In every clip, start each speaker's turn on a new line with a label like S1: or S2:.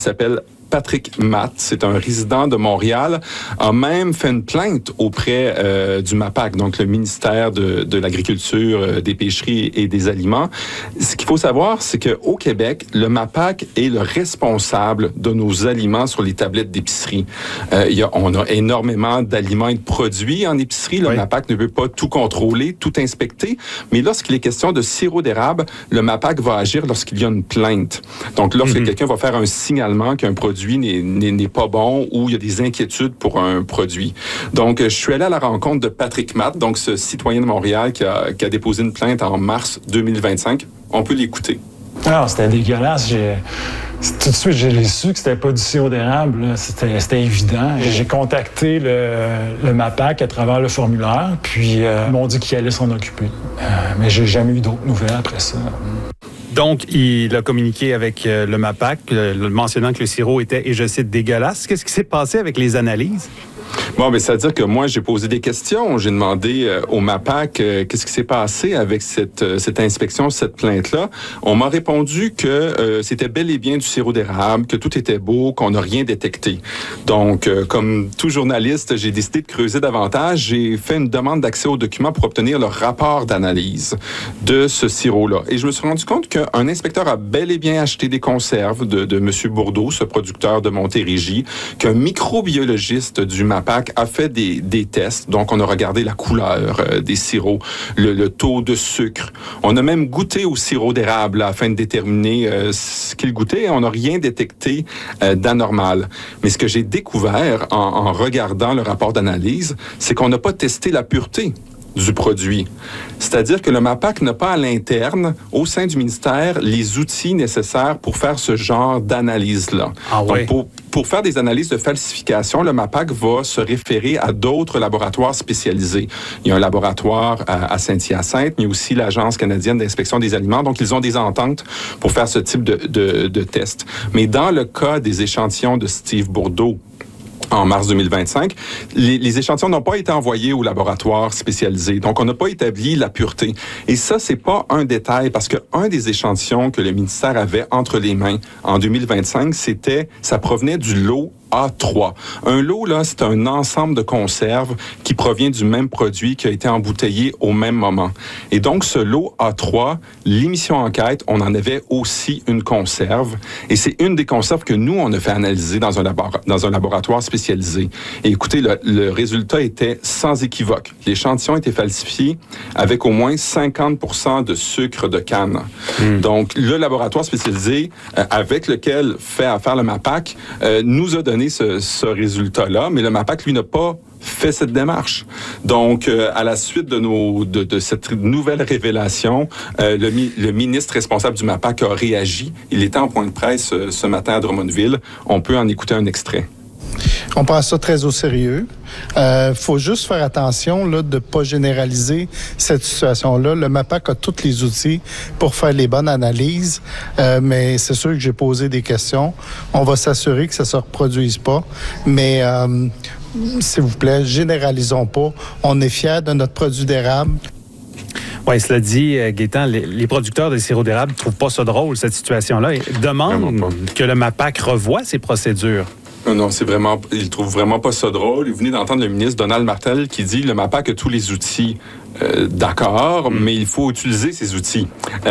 S1: s'appelle Patrick Matt, c'est un résident de Montréal, a même fait une plainte auprès du MAPAC, donc le ministère de l'Agriculture, des Pêcheries et des Aliments. Ce qu'il faut savoir, c'est qu'au Québec, le MAPAC est le responsable de nos aliments sur les tablettes d'épicerie. On a énormément d'aliments et de produits en épicerie. Le MAPAC ne peut pas tout contrôler, tout inspecter, mais lorsqu'il est question de sirop d'érable, le MAPAC va agir lorsqu'il y a une plainte. Donc, lorsque quelqu'un va faire un signalement qu'un produit n'est pas bon ou il y a des inquiétudes pour un produit. Donc, je suis allé à la rencontre de Patrick Matt, donc ce citoyen de Montréal qui a déposé une plainte en mars 2025. On peut l'écouter.
S2: Alors, c'était dégueulasse. Tout de suite, j'ai su que c'était pas du sirop d'érable. C'était évident. J'ai contacté le MAPAC à travers le formulaire, puis ils m'ont dit qu'ils allaient s'en occuper. Mais j'ai jamais eu d'autres nouvelles après ça.
S3: Donc, il a communiqué avec le MAPAC, mentionnant que le sirop était, et je cite, dégueulasse. Qu'est-ce qui s'est passé avec les analyses?
S1: Bon, c'est-à-dire que moi, j'ai posé des questions. J'ai demandé au MAPAC qu'est-ce qui s'est passé avec cette inspection, cette plainte-là. On m'a répondu que c'était bel et bien du sirop d'érable, que tout était beau, qu'on n'a rien détecté. Donc, comme tout journaliste, j'ai décidé de creuser davantage. J'ai fait une demande d'accès aux documents pour obtenir le rapport d'analyse de ce sirop-là. Et je me suis rendu compte qu'un inspecteur a bel et bien acheté des conserves de M. Bourdeau, ce producteur de Montérégie, qu'un microbiologiste du MAPAC a fait des tests. Donc, on a regardé la couleur des sirops, le taux de sucre. On a même goûté au sirop d'érable afin de déterminer ce qu'il goûtait. On n'a rien détecté d'anormal. Mais ce que j'ai découvert en regardant le rapport d'analyse, c'est qu'on n'a pas testé la pureté du produit. C'est-à-dire que le MAPAC n'a pas à l'interne, au sein du ministère, les outils nécessaires pour faire ce genre d'analyse-là.
S3: Ah ouais.
S1: Donc, pour faire des analyses de falsification, le MAPAC va se référer à d'autres laboratoires spécialisés. Il y a un laboratoire à Saint-Hyacinthe, mais aussi l'Agence canadienne d'inspection des aliments. Donc, ils ont des ententes pour faire ce type de tests. Mais dans le cas des échantillons de Steve Bourdeau, en mars 2025, les échantillons n'ont pas été envoyés au laboratoire spécialisé. Donc, on n'a pas établi la pureté. Et ça, c'est pas un détail, parce que un des échantillons que le ministère avait entre les mains en 2025, ça provenait du lot A3. Un lot, là, c'est un ensemble de conserves qui provient du même produit qui a été embouteillé au même moment. Et donc, ce lot A3, l'émission enquête, on en avait aussi une conserve. Et c'est une des conserves que nous, on a fait analyser dans un laboratoire spécialisé. Et écoutez, le résultat était sans équivoque. L'échantillon était falsifié avec au moins 50% de sucre de canne. Donc, le laboratoire spécialisé avec lequel fait affaire le MAPAC nous a donné ce résultat-là, mais le MAPAC, lui, n'a pas fait cette démarche. Donc, à la suite de cette nouvelle révélation, le ministre responsable du MAPAC a réagi. Il était en point de presse ce matin à Drummondville. On peut en écouter un extrait.
S4: On prend ça très au sérieux. Faut juste faire attention là, de ne pas généraliser cette situation-là. Le MAPAC a tous les outils pour faire les bonnes analyses, mais c'est sûr que j'ai posé des questions. On va s'assurer que ça ne se reproduise pas, mais s'il vous plaît, généralisons pas. On est fiers de notre produit d'érable.
S3: Oui, cela dit, Gaétan, les producteurs de sirop d'érable ne trouvent pas ça drôle, cette situation-là. Ils demandent que le MAPAC revoie ses procédures.
S1: Non, ils trouvent vraiment pas ça drôle. Vous venez d'entendre le ministre Donald Martel qui dit le MAPAC a tous les outils. D'accord, mais il faut utiliser ces outils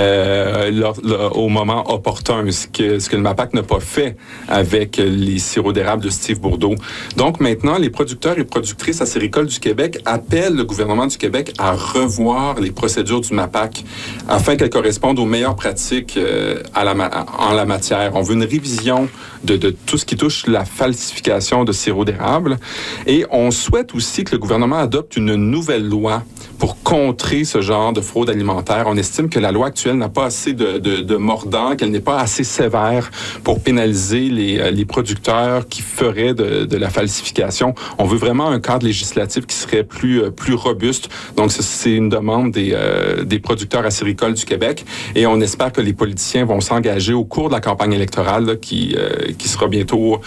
S1: au moment opportun, ce que le MAPAC n'a pas fait avec les sirops d'érable de Steve Bourdeau. Donc maintenant, les producteurs et productrices acéricoles du Québec appellent le gouvernement du Québec à revoir les procédures du MAPAC afin qu'elles correspondent aux meilleures pratiques en la matière. On veut une révision de tout ce qui touche la falsification de sirop d'érable et on souhaite aussi que le gouvernement adopte une nouvelle loi pour contrer ce genre de fraude alimentaire. On estime que la loi actuelle n'a pas assez de mordant, qu'elle n'est pas assez sévère pour pénaliser les producteurs qui feraient de la falsification. On veut vraiment un cadre législatif qui serait plus robuste. Donc, c'est une demande des producteurs acéricoles du Québec et on espère que les politiciens vont s'engager au cours de la campagne électorale là, qui sera bientôt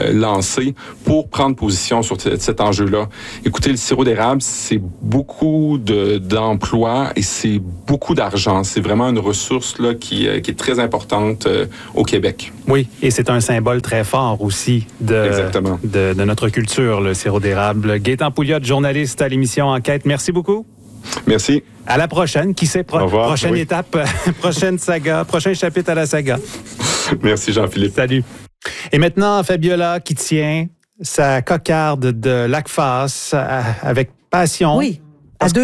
S1: lancée pour prendre position sur cet enjeu-là. Écoutez, le sirop d'érable, c'est beaucoup beaucoup d'emplois et c'est beaucoup d'argent. C'est vraiment une ressource là, qui est très importante au Québec.
S3: Oui, et c'est un symbole très fort aussi de notre culture, le sirop d'érable. Gaétan Pouliot, journaliste à l'émission Enquête, merci beaucoup.
S1: Merci.
S3: À la prochaine. Qui sait, prochaine étape, prochaine saga, prochain chapitre à la saga.
S1: Merci Jean-Philippe.
S3: Salut. Et maintenant, Fabiola qui tient sa cocarde de Lac-Face avec passion.
S5: Oui.